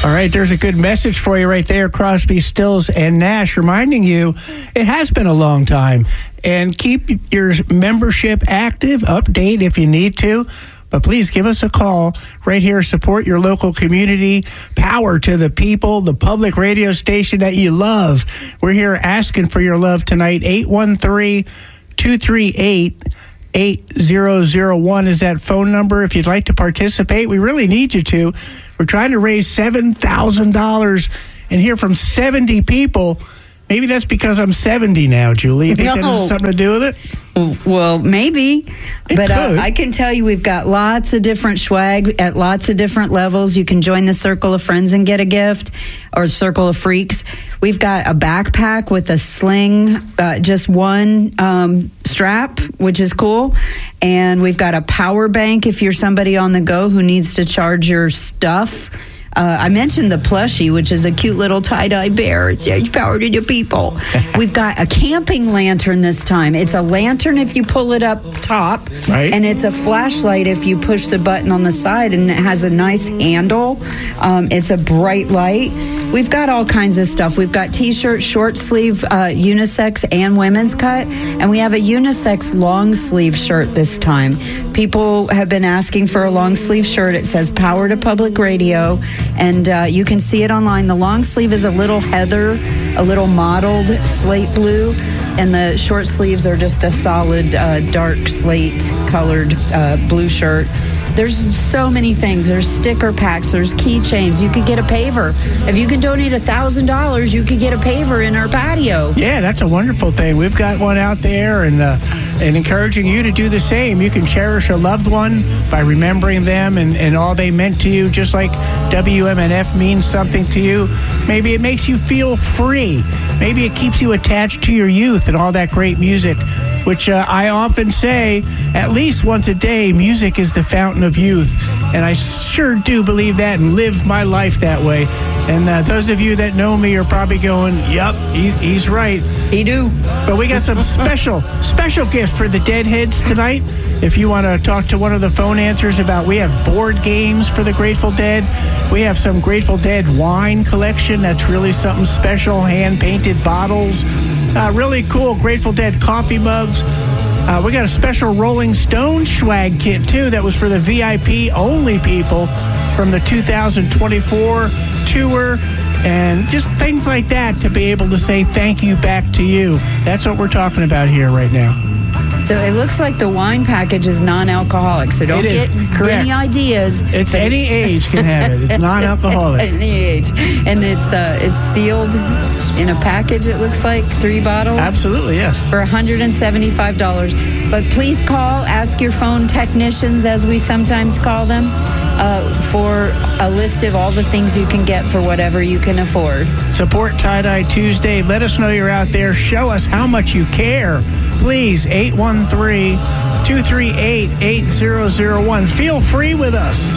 All right, there's a good message for you right there, Crosby, Stills, and Nash, reminding you it has been a long time. And keep your membership active, update if you need to. But please give us a call right here. Support your local community. Power to the people, the public radio station that you love. We're here asking for your love tonight. 813-238-8001 is that phone number. If you'd like to participate, we really need you to. We're trying to raise $7,000 and hear from 70 people. Maybe that's because I'm 70 now, Julie. You think that has something to do with it? Well, maybe. But I can tell you we've got lots of different swag at lots of different levels. You can join the Circle of Friends and get a gift, or Circle of Freaks. We've got a backpack with a sling, just one strap, which is cool. And we've got a power bank if you're somebody on the go who needs to charge your stuff. I mentioned the plushie, which is a cute little tie-dye bear. It says power to the people. We've got a camping lantern this time. It's a lantern if you pull it up top, right, and it's a flashlight if you push the button on the side, and it has a nice handle. It's a bright light. We've got all kinds of stuff. We've got T-shirts, short sleeve, unisex and women's cut, and we have a unisex long sleeve shirt this time. People have been asking for a long sleeve shirt. It says Power to Public Radio. And you can see it online. The long sleeve is a little heather, a little mottled slate blue, and the short sleeves are just a solid dark slate colored blue shirt. There's so many things. There's sticker packs. There's keychains. You could get a paver. If you can donate $1,000, you could get a paver in our patio. Yeah, that's a wonderful thing. We've got one out there, and encouraging you to do the same. You can cherish a loved one by remembering them and all they meant to you, just like WMNF means something to you. Maybe it makes you feel free. Maybe it keeps you attached to your youth and all that great music, which I often say at least once a day, music is the fountain of youth. And I sure do believe that and live my life that way. And those of you that know me are probably going, yep, he's right. He do. But we got some special gifts for the Deadheads tonight. If you want to talk to one of the phone answers about, we have board games for the Grateful Dead. We have some Grateful Dead wine collection. That's really something special. Hand-painted bottles. Really cool Grateful Dead coffee mugs. We got a special Rolling Stone swag kit, too, that was for the VIP-only people from the 2024 tour, and just things like that to be able to say thank you back to you. That's what we're talking about here right now. So it looks like the wine package is non-alcoholic, so don't get any ideas. It's any age can have it. It's non-alcoholic. Any age. And it's sealed in a package, it looks like, 3 bottles. Absolutely, yes. For $175. But please call, ask your phone technicians, as we sometimes call them, for a list of all the things you can get for whatever you can afford. Support Tie-Dye Tuesday. Let us know you're out there. Show us how much you care. Please, 813-238-8001. Feel free with us.